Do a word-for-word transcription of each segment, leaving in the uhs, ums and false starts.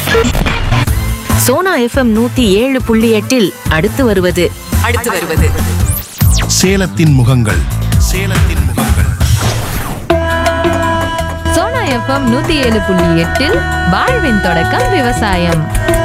Sona FM நூத்தி ஏழு புள்ளி எட்டில் அடுத்து வருவது அடுத்து வருவது சேலத்தின் முகங்கள் சேலத்தின் முகங்கள் சோனா எஃப்எம் நூத்தி ஏழு புள்ளி எட்டில் வாழ்வின் தொடக்கம் விவசாயம்.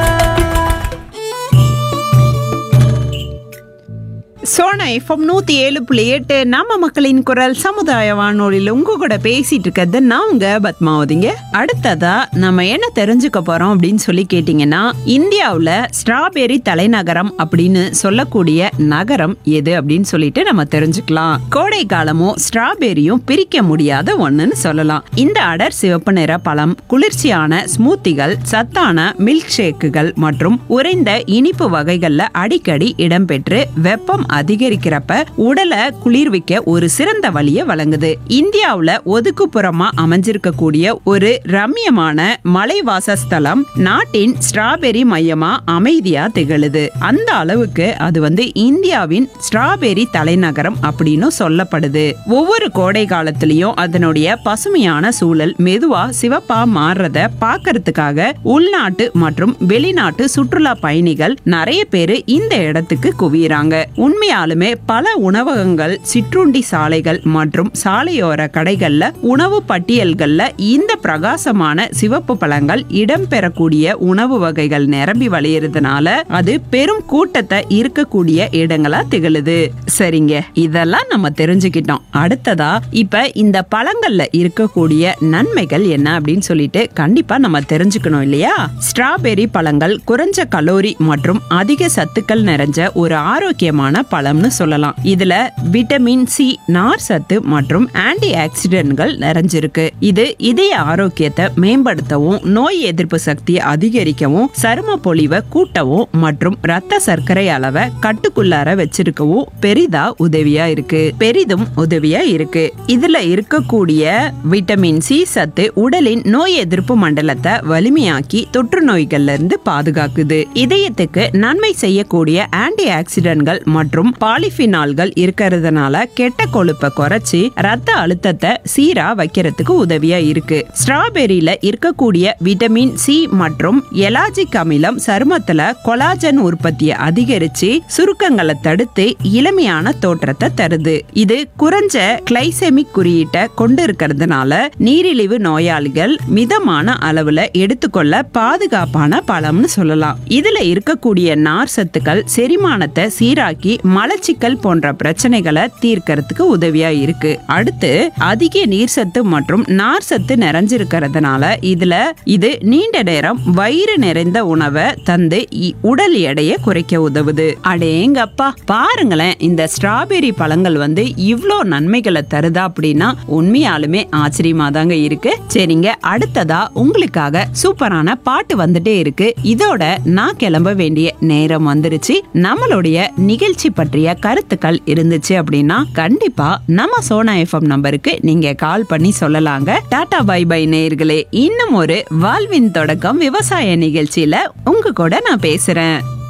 சோனா எஃப்எம் நூத்தி ஏழு புள்ளி எட்டு நம்ம மக்களின் குரல் சமுதாய வானொலியில் உங்க கூட பேசிட்டு இருக்கிறது நான் உங்க பத்மாவதிங்க. அடுத்ததா நம்ம என்ன தெரிஞ்சுக்க போறோம் அப்படின்னு சொல்லி கேட்டீங்கன்னா, இந்தியாவுல ஸ்ட்ராபெரி தலைநகரம் அப்படின்னு சொல்லக்கூடிய நகரம் எது அப்படின்னு சொல்லிட்டு நம்ம தெரிஞ்சுக்கலாம். கோடை காலமும் ஸ்ட்ராபெரியும் பிரிக்க முடியாத ஒண்ணுன்னு சொல்லலாம். இந்த அடர் சிவப்பு நிற பழம் குளிர்ச்சியான ஸ்மூத்திகள், சத்தான மில்க் ஷேக்குகள் மற்றும் உறைந்த இனிப்பு வகைகள்ல அடிக்கடி இடம்பெற்று வெப்பம் அதிகரிக்கிறப்ப உடலை குளிர்விக்க ஒரு சிறந்த வழியை வழங்குது. இந்தியாவுல ஒதுக்குப்புறமா அமைஞ்சிருக்கக்கூடிய ஒரு ரம்யமான மலைவாசஸ்தலம் நாட்டின் ஸ்ட்ராபெரி மையமா அமைதியா திகழுது. அந்த அளவுக்கு அது வந்து இந்தியாவின் ஸ்ட்ராபெரி தலைநகரம் அப்படின்னு சொல்லப்படுது. ஒவ்வொரு கோடை காலத்திலயும் அதனுடைய பசுமையான சூழல் மெதுவா சிவப்பா மாறுறத பாக்கிறதுக்காக உள்நாட்டு மற்றும் வெளிநாட்டு சுற்றுலா பயணிகள் நிறைய பேரு இந்த இடத்துக்கு குவியறாங்க. உண்மையாலுமே பல உணவகங்கள், சிற்றுண்டி சாலைகள் மற்றும் சாலையோர கடைகள்ல உணவு பட்டியல்கள்ல இந்த பிரகாசமான சிவப்பு பழங்கள் இடம்பெறக்கூடிய உணவு வகைகள் நிரம்பி வழியறதுனால அது பெரும் கூட்டத்தை இருக்கக்கூடிய இடங்களா திகழுது. சரிங்க, இதெல்லாம் நம்ம தெரிஞ்சுக்கிட்டோம். அடுத்ததா இப்ப இந்த பழங்கள்ல இருக்கக்கூடிய நன்மைகள் என்ன அப்படின்னு சொல்லிட்டு கண்டிப்பா நம்ம தெரிஞ்சுக்கணும் இல்லையா? ஸ்ட்ராபெரி பழங்கள் குறைஞ்ச கலோரி மற்றும் அதிக சத்துக்கள் நிறைஞ்ச ஒரு ஆரோக்கியமான பழம்னு சொல்லலாம். இதுல விட்டமின் சி, நார் சத்து மற்றும் ஆன்டி ஆக்சிடென்ட்கள் நிறைஞ்சிருக்கு. இது இதய ஆரோக்கியத்தை மேம்படுத்தவும், நோய் எதிர்ப்பு சக்தியை அதிகரிக்கவும், சரும பொலிவை கூட்டவும் மற்றும் ரத்த சர்க்கரை அளவை கட்டுக்குள்ளார வச்சிருக்கவும் பெரிதா உதவியா இருக்கு பெரிதும் உதவியா இருக்கு. இதுல இருக்கக்கூடிய விட்டமின் சி சத்து உடலின் நோய் எதிர்ப்பு மண்டலத்தை வலிமையாக்கி தொற்று நோய்கள்ல இருந்து பாதுகாக்குது. இதயத்துக்கு நன்மை செய்யக்கூடிய ஆன்டி ஆக்சிடென்ட்கள் மற்றும் பாலிபினால்கள் இருக்கிறதுனால கெட்ட கொழுப்பை குறைச்சி ரத்த அழுத்தத்தை சீரா வைக்கிறதுக்கு உதவியா இருக்கு. ஸ்ட்ராபெரியில இருக்கக்கூடிய விட்டமின் சி மற்றும் எலாஜிக் அமிலம் சருமத்துல கொலாஜன் உற்பத்தியை அதிகரிச்சு சுருக்கங்களை தடுத்து இளமையான தோற்றத்தை தருது. இது குறைஞ்ச கிளைசெமிக் குறியீட்டை கொண்டு இருக்கிறதுனால நீரிழிவு நோயாளிகள் மிதமான அளவுல எடுத்துக்கொள்ள பாதுகாப்பான பழம்னு சொல்லலாம். இதுல இருக்கக்கூடிய நார் சத்துக்கள் செரிமானத்தை சீராக்கி மலச்சிக்கல் போன்ற பிரச்சனைகளை தீர்க்கறதுக்கு உதவியா இருக்கு. அடுத்து அதிக நீர் சத்து மற்றும் நார் சத்து நிறைஞ்சிருக்கிறதுனால இதுல இது நீண்ட நேரம் வயிறு நிறைந்த உணவை தந்து உடல் எடையை குறைக்க உதவுது. அடேங்கப்பா, பாருங்களேன், இந்த ஸ்ட்ராபெரி பழங்கள் வந்து இவ்ளோ நன்மைகளை தருதா அப்படின்னா உண்மையாலுமே ஆச்சரியமா தாங்க இருக்கு. சரிங்க, அடுத்ததா உங்களுக்காக சூப்பரான பாட்டு வந்துட்டே இருக்கு. இதோட நான் கிளம்ப வேண்டிய நேரம் வந்துருச்சு. நம்மளுடைய நிகழ்ச்சி பற்றிய கருத்துக்கள் இருந்துச்சு அப்படின்னா கண்டிப்பா நம்ம சோனா எஃப்எம் நம்பருக்கு நீங்க கால் பண்ணி சொல்லலாங்க. டாடா பை பை நேயர்களே. இன்னும் ஒரு வாழ்வின் தொடக்கம் விவசாய நிகழ்ச்சியில உங்க கூட நான் பேசுறேன்.